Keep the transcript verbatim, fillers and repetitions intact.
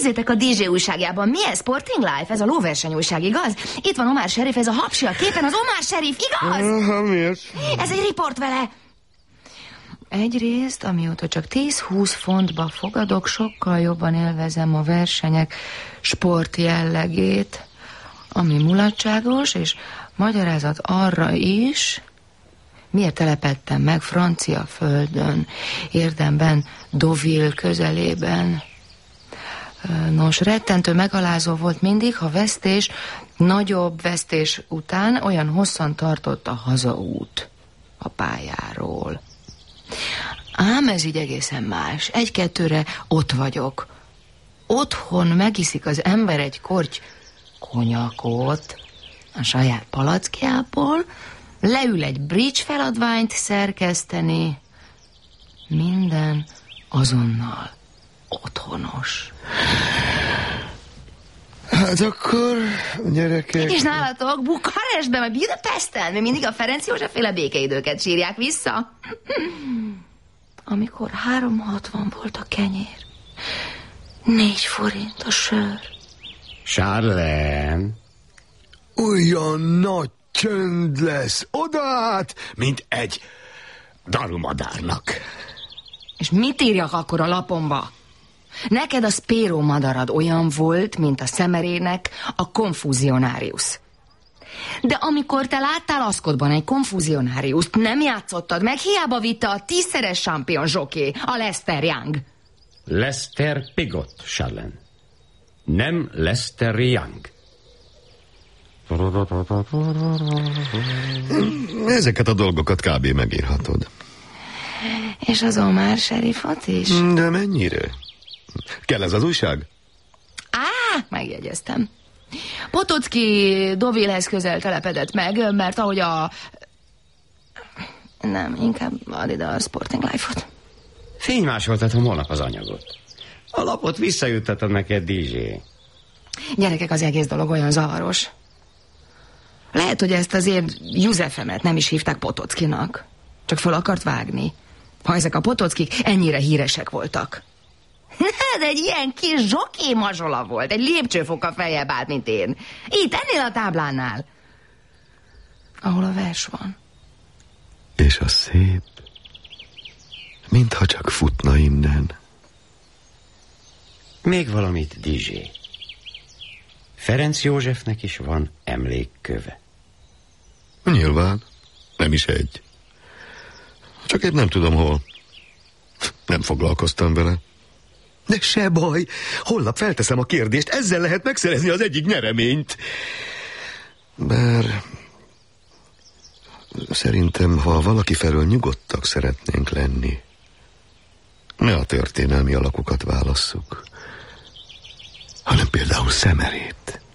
Nézzétek a dé zsé újságjában, milyen Sporting Life, ez a lóverseny újság, igaz? Itt van Omar Sharif, ez a hapsi a képen, az Omar Sharif, igaz? Ha, miért? Ez egy riport vele. Egyrészt, amióta csak tíz-húsz fontba fogadok, sokkal jobban élvezem a versenyek sport jellegét, ami mulatságos, és magyarázat arra is, miért telepedtem meg francia földön, érdemben Deauville közelében. Nos, rettentő megalázó volt mindig, ha vesztés, nagyobb vesztés után olyan hosszan tartott a hazaút a pályáról. Ám ez így egészen más. Egy-kettőre ott vagyok. Otthon megiszik az ember egy korty konyakot a saját palackjából, leül egy bridge feladványt szerkeszteni. Minden azonnal otthonos. Hát akkor, gyerekek... És nálatok Bukarestben, vagy Budapesten, még mindig a Ferenc Józsefféle békeidőket sírják vissza? Amikor három hatvan volt a kenyér, négy forint a sör. Charlene. Olyan nagy csönd lesz odát, mint egy darumadárnak. És mit írjak akkor a lapomba? Neked a Spiro madarad olyan volt, mint a Szemerének a Confuzionarius. De amikor te láttál Aszkodban egy Confuzionariust, nem játszottad meg, hiába vitte a tízszeres champion zsoké, a Lester Young. Lester Pigot, Charlene. Nem Lester Young. Ezeket a dolgokat kb. Megírhatod. És az Omar Sharifot is? De mennyire? Kell ez az újság? Á, megjegyeztem. Potocki Deauvillehez közel telepedett meg, mert ahogy a... Nem, inkább add ide a Sporting Life-ot. Fénymásoltatom holnap az anyagot. A lapot visszajuttatom neked, dé zsé. Gyerekek, az egész dolog olyan zavaros. Lehet, hogy ezt az én Józsefemet nem is hívták Potockinak. Csak föl akart vágni. Ha ezek a Potockik ennyire híresek voltak. De egy ilyen kis zsoké mazsola volt, egy lépcsőfokkal feljebb állt, mint én. Itt, ennél a táblánál. Ahol a vers van. És a szép, mintha csak futna innen. Még valamit, dé zsé. Ferenc Józsefnek is van emlékköve. Nyilván, nem is egy. Csak én nem tudom hol. Nem foglalkoztam vele. De se baj, holnap felteszem a kérdést, ezzel lehet megszerezni az egyik nyereményt. Bár szerintem, ha valaki felől nyugodtak szeretnénk lenni, ne a történelmi alakokat válasszuk, hanem például Szemerét.